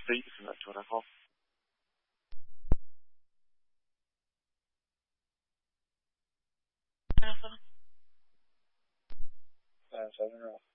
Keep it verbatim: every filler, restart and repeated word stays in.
Stevenson at two and a half. Uh, seven and a half.